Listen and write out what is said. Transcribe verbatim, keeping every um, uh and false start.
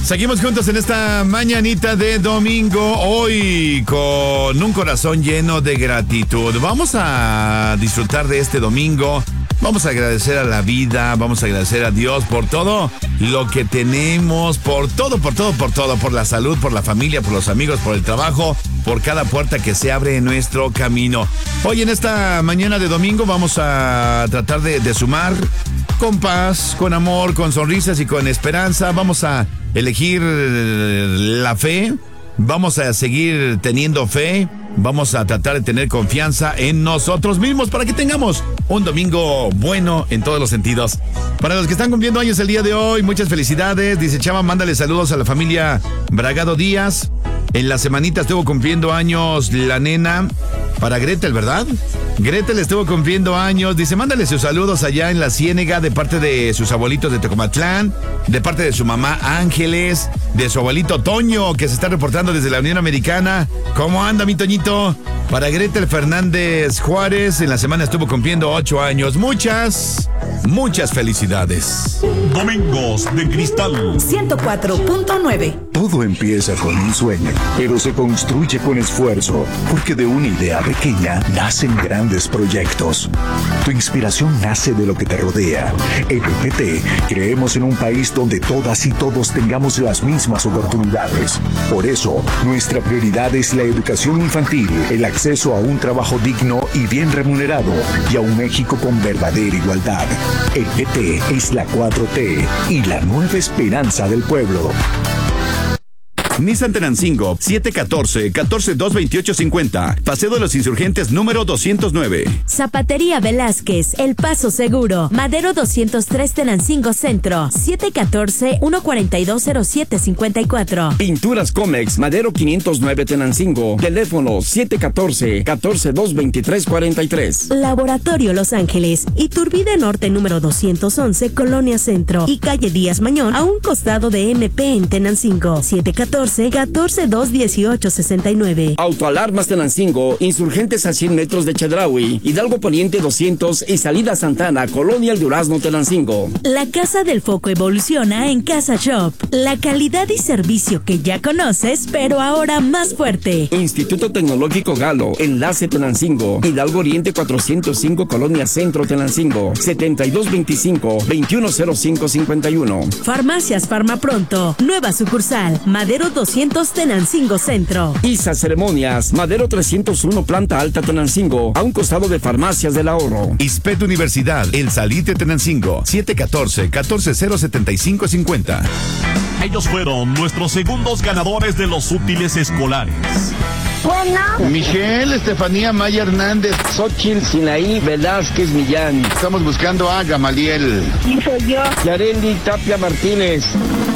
Seguimos juntos en esta mañanita de domingo, hoy con un corazón lleno de gratitud. Vamos a disfrutar de este domingo, vamos a agradecer a la vida, vamos a agradecer a Dios por todo lo que tenemos, por todo, por todo, por todo, por la salud, por la familia, por los amigos, por el trabajo, por cada puerta que se abre en nuestro camino. Hoy en esta mañana de domingo vamos a tratar de, de sumar con paz, con amor, con sonrisas y con esperanza. Vamos a elegir la fe, vamos a seguir teniendo fe, vamos a tratar de tener confianza en nosotros mismos para que tengamos un domingo bueno en todos los sentidos. Para los que están cumpliendo años el día de hoy, muchas felicidades. Dice Chava, mándale saludos a la familia Bragado Díaz. En la semanita estuvo cumpliendo años la nena, para Gretel, ¿verdad? Gretel estuvo cumpliendo años. Dice, mándale sus saludos allá en la Ciénega de parte de sus abuelitos de Tecomatlán, de parte de su mamá Ángeles, de su abuelito Toño, que se está reportando desde la Unión Americana. ¿Cómo anda, mi Toñito? Para Gretel Fernández Juárez, en la semana estuvo cumpliendo ocho años. Muchas, muchas felicidades. Domingos de Cristal ciento cuatro punto nueve. Todo empieza con un sueño, pero se construye con esfuerzo, porque de una idea pequeña nacen grandes proyectos. Tu inspiración nace de lo que te rodea. En E P T creemos en un país donde todas y todos tengamos las mismas oportunidades. Por eso, nuestra prioridad es la educación infantil, el acceso a un trabajo digno y bien remunerado, y a un México con verdadera igualdad. E P T es la cuatro T y la nueva esperanza del pueblo. Nissan Tenancingo, siete uno cuatro, uno cuatro dos dos ocho cinco cero. Paseo de los Insurgentes número doscientos nueve. Zapatería Velázquez, El Paso Seguro. Madero doscientos tres Tenancingo Centro. siete uno cuatro, uno cuatro dos cero siete cinco cuatro. Pinturas Comex, Madero quinientos nueve Tenancingo. Teléfono siete uno cuatro, uno cuatro dos dos tres cuatro tres. Laboratorio Los Ángeles, Iturbide Norte número doscientos once, Colonia Centro. Y calle Díaz Mañón, a un costado de M P en Tenancingo. siete uno cuatro, uno cuatro dos uno ocho seis nueve. Autoalarmas Tenancingo, Insurgentes a cien metros de Chedraui, Hidalgo Poniente doscientos y Salida Santana, Colonia El Durazno, Tenancingo. La Casa del Foco evoluciona en Casa Shop. La calidad y servicio que ya conoces, pero ahora más fuerte. Instituto Tecnológico Galo, Enlace Tenancingo, Hidalgo Oriente cuatrocientos cinco, Colonia Centro, Tenancingo. setenta y dos veinticinco, veintiuno cero cinco cincuenta y uno. Farmacias Farmapronto, nueva sucursal, Madero doscientos Tenancingo Centro. ISA Ceremonias, Madero trescientos uno, Planta Alta Tenancingo, a un costado de Farmacias del Ahorro. ISPET Universidad, El Salite Tenancingo, siete uno cuatro, uno cuatro cero siete cinco cinco cero. Ellos fueron nuestros segundos ganadores de los útiles escolares. Bueno. Miguel, Estefanía Maya Hernández. Xochitl Sinaí Velázquez Millán. Estamos buscando a Gamaliel. ¿Quién soy yo? Yareli Tapia Martínez.